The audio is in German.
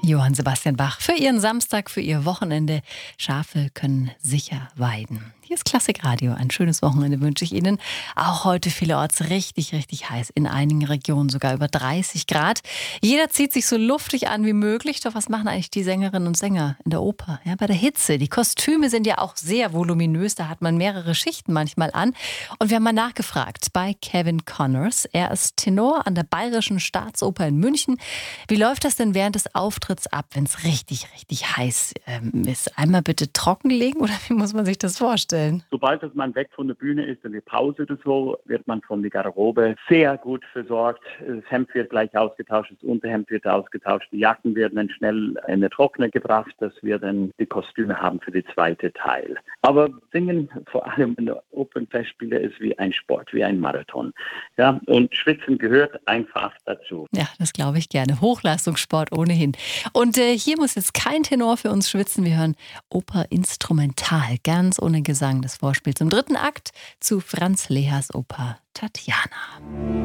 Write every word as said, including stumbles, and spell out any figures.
Johann Sebastian Bach für Ihren Samstag, für Ihr Wochenende. Schafe können sicher weiden. Hier ist Klassikradio. Ein schönes Wochenende wünsche ich Ihnen. Auch heute vielerorts richtig, richtig heiß. In einigen Regionen sogar über dreißig Grad. Jeder zieht sich so luftig an wie möglich. Doch was machen eigentlich die Sängerinnen und Sänger in der Oper? Ja, bei der Hitze. Die Kostüme sind ja auch sehr voluminös. Da hat man mehrere Schichten manchmal an. Und wir haben mal nachgefragt bei Kevin Connors. Er ist Tenor an der Bayerischen Staatsoper in München. Wie läuft das denn während des Auftritts ab, wenn es richtig, richtig heiß ähm, ist? Einmal bitte trockenlegen oder wie muss man sich das vorstellen? Sobald man weg von der Bühne ist, in die Pause oder so, wird man von der Garderobe sehr gut versorgt. Das Hemd wird gleich ausgetauscht, das Unterhemd wird ausgetauscht, die Jacken werden dann schnell in den Trockner gebracht, dass wir dann die Kostüme haben für den zweiten Teil. Aber Singen, vor allem in der Opernfestspiele, ist wie ein Sport, wie ein Marathon. Ja, und Schwitzen gehört einfach dazu. Ja, das glaube ich gerne. Hochleistungssport ohnehin. Und äh, hier muss jetzt kein Tenor für uns schwitzen. Wir hören Oper instrumental, ganz ohne Gesang. Das Vorspiel zum dritten Akt zu Franz Lehers Oper Tatjana.